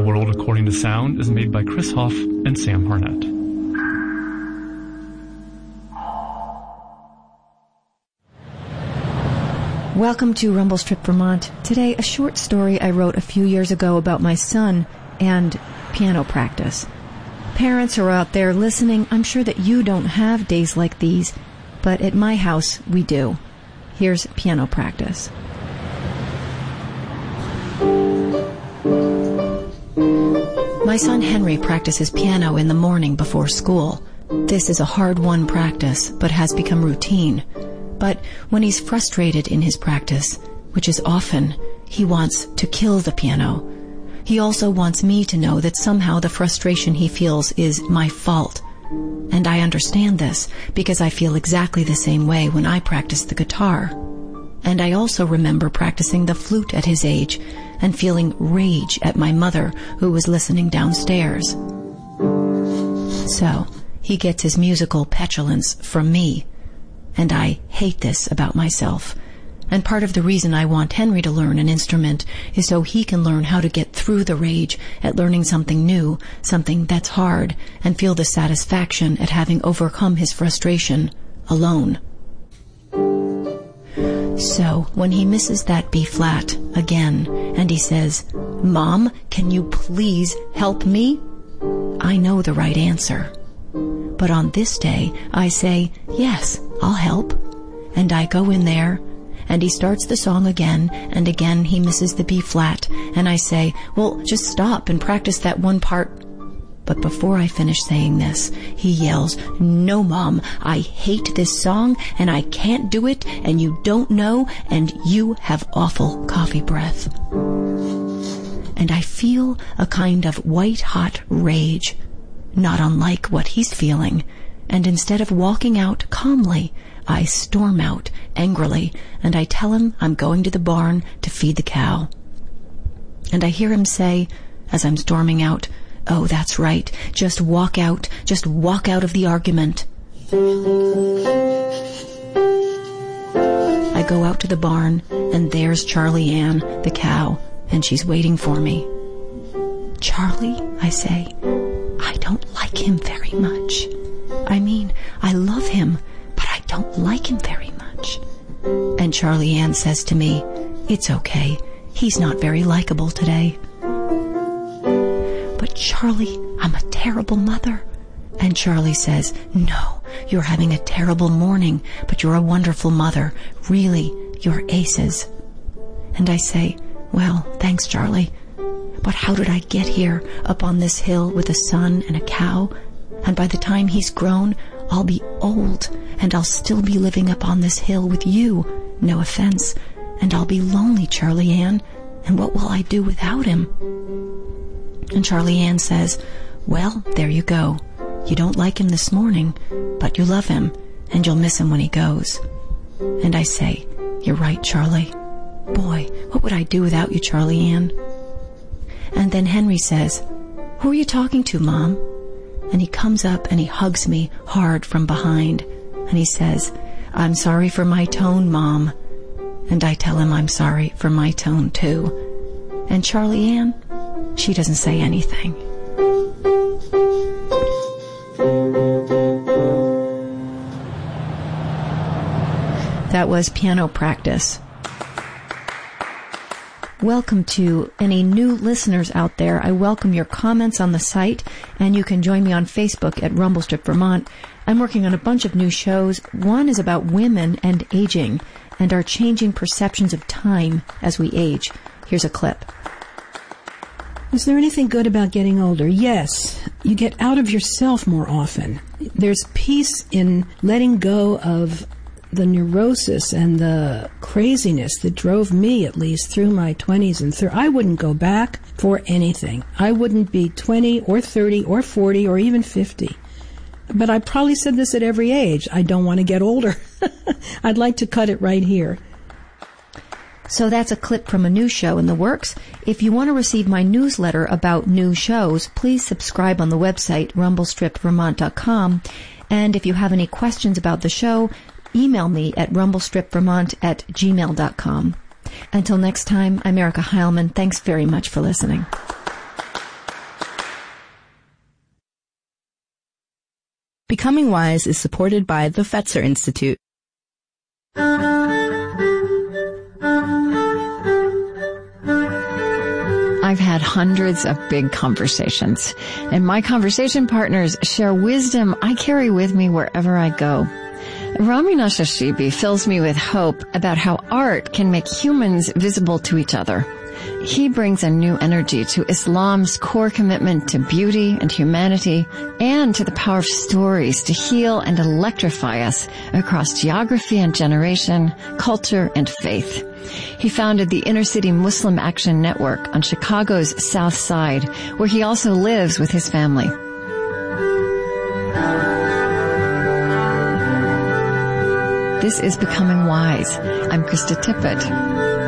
World According to Sound is made by Chris Hoff and Sam Harnett. Welcome to Rumble Strip, Vermont. Today, a short story I wrote a few years ago about my son and piano practice. Parents who are out there listening, I'm sure that you don't have days like these, but at my house, we do. Here's piano practice. My son Henry practices piano in the morning before school. This is a hard-won practice, but has become routine. But when he's frustrated in his practice, which is often, he wants to kill the piano. He also wants me to know that somehow the frustration he feels is my fault. And I understand this because I feel exactly the same way when I practice the guitar. And I also remember practicing the flute at his age and feeling rage at my mother who was listening downstairs. So, he gets his musical petulance from me. And I hate this about myself. And part of the reason I want Henry to learn an instrument is so he can learn how to get through the rage at learning something new, something that's hard, and feel the satisfaction at having overcome his frustration alone. So, when he misses that B flat again, and he says, "Mom, can you please help me?" I know the right answer. But on this day, I say, "Yes, I'll help." And I go in there, and he starts the song again, and again he misses the B flat, and I say, "Well, just stop and practice that one part." But before I finish saying this, he yells, "No, Mom, I hate this song, and I can't do it, and you don't know, and you have awful coffee breath." And I feel a kind of white-hot rage, not unlike what he's feeling, and instead of walking out calmly, I storm out angrily, and I tell him I'm going to the barn to feed the cow. And I hear him say, as I'm storming out, "Oh, that's right, just walk out of the argument." I go out to the barn, and there's Charlie Ann, the cow, and she's waiting for me. "Charlie," I say, "I don't like him very much. I mean, I love him, but I don't like him very much." And Charlie Ann says to me, "It's okay. He's not very likable today." "But Charlie, I'm a terrible mother." And Charlie says, "No, you're having a terrible morning, but you're a wonderful mother. Really, you're aces." And I say, "Well, thanks, Charlie. But how did I get here, up on this hill with a son and a cow? And by the time he's grown, I'll be old, and I'll still be living up on this hill with you, no offense, and I'll be lonely, Charlie Ann, and what will I do without him?" And Charlie Ann says, "Well, there you go. You don't like him this morning, but you love him, and you'll miss him when he goes." And I say, "You're right, Charlie. Boy, what would I do without you, Charlie Ann?" And then Henry says, "Who are you talking to, Mom?" And he comes up and he hugs me hard from behind. And he says, "I'm sorry for my tone, Mom." And I tell him I'm sorry for my tone, too. And Charlie Ann, she doesn't say anything. That was piano practice. Welcome to any new listeners out there. I welcome your comments on the site, and you can join me on Facebook at Rumble Strip Vermont. I'm working on a bunch of new shows. One is about women and aging and our changing perceptions of time as we age. Here's a clip. Is there anything good about getting older? Yes. You get out of yourself more often. There's peace in letting go of the neurosis and the craziness that drove me, at least, through my 20s and 30s. I wouldn't go back for anything. I wouldn't be 20 or 30 or 40 or even 50. But I probably said this at every age. I don't want to get older. I'd like to cut it right here. So that's a clip from a new show in the works. If you want to receive my newsletter about new shows, please subscribe on the website, rumblestripvermont.com. And if you have any questions about the show, email me at rumblestripvermont@gmail.com. Until next time, I'm Erica Heilman. Thanks very much for listening. Becoming Wise is supported by the Fetzer Institute. I've had hundreds of big conversations, and my conversation partners share wisdom I carry with me wherever I go. Rami Nashashibi fills me with hope about how art can make humans visible to each other. He brings a new energy to Islam's core commitment to beauty and humanity, and to the power of stories to heal and electrify us across geography and generation, culture and faith. He founded the Inner City Muslim Action Network on Chicago's South Side, where he also lives with his family. This is Becoming Wise. I'm Krista Tippett.